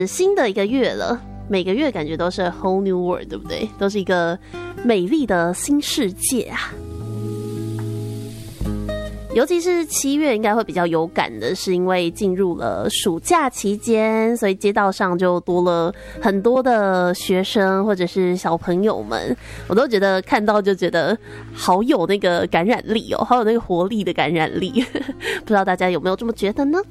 新的一个月了，每个月感觉都是 whole new world， 对不对？都是一个美丽的新世界啊。尤其是7月应该会比较有感的，是因为进入了暑假期间，所以街道上就多了很多的学生或者是小朋友们，我都觉得看到就觉得好有那个感染力哦，好有那个活力的感染力。不知道大家有没有这么觉得呢？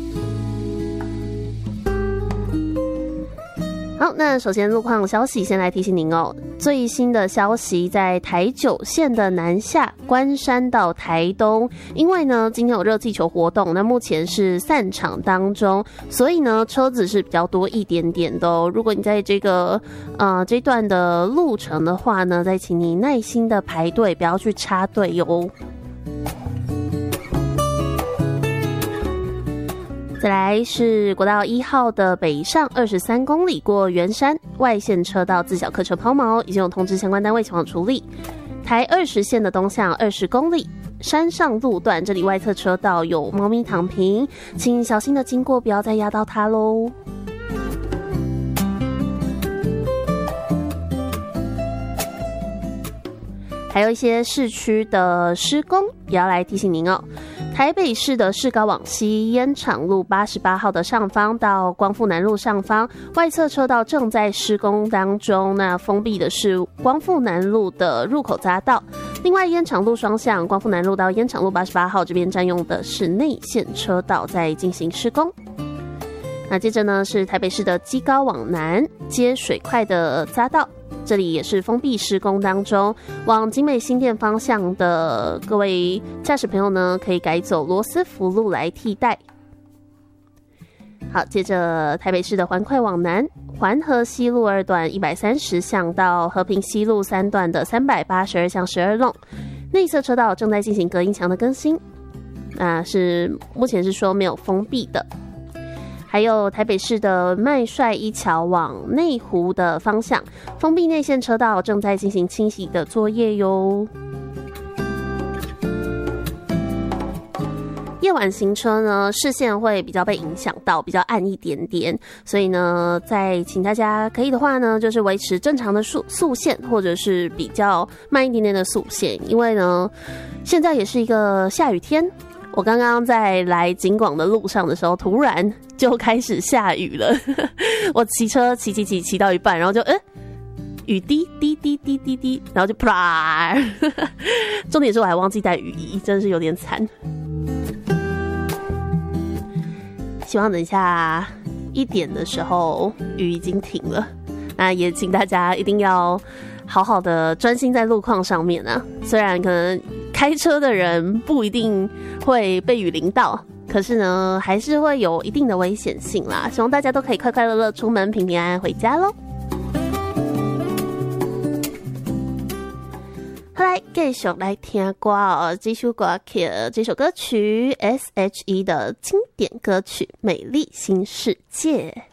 好，那首先路况消息先来提醒您哦，最新的消息在台九线的南下关山到台东，因为呢今天有热气球活动，那目前是散场当中，所以呢车子是比较多一点点的哦。如果你在这段的路程的话呢，再请你耐心的排队，不要去插队哟。再来是国道1号的北上23公里过圆山外线车道自小客车抛锚，已经有通知相关单位前往处理。台20线的东向20公里山上路段，这里外侧车道有猫咪躺平，请小心的经过，不要再压到它咯。还有一些市区的施工也要来提醒您哦。台北市的市高往西烟厂路88号的上方到光复南路上方外侧车道正在施工当中，那封闭的是光复南路的入口匝道。另外烟厂路双向光复南路到烟厂路88号这边占用的是内线车道在进行施工。那接着呢是台北市的基高往南接水块的匝道，这里也是封闭施工当中，往景美新店方向的各位驾驶朋友呢，可以改走罗斯福路来替代。好，接着台北市的环快往南，环河西路2段130巷到和平西路3段的382巷12弄，内侧车道正在进行隔音墙的更新，目前是说没有封闭的。还有台北市的麦帅一桥往内湖的方向，封闭内线车道正在进行清洗的作业哟。夜晚行车呢，视线会比较被影响到，比较暗一点点，所以呢，请大家可以的话呢，就是维持正常的速线，或者是比较慢一点点的速线，因为呢，现在也是一个下雨天。我刚刚在来景广的路上的时候，突然就开始下雨了。我骑车骑到一半，然后就雨滴滴滴滴滴滴，然后就啪！重点是我还忘记带雨衣，真的是有点惨。希望等一下1点的时候雨已经停了，那也请大家一定要好好的专心在路况上面啊。虽然可能开车的人不一定会被雨淋到，可是呢还是会有一定的危险性啦。希望大家都可以快快乐乐出门，平平安安回家咯。后来继续来听歌哦，这首歌曲 S.H.E 的经典歌曲《美丽新世界》。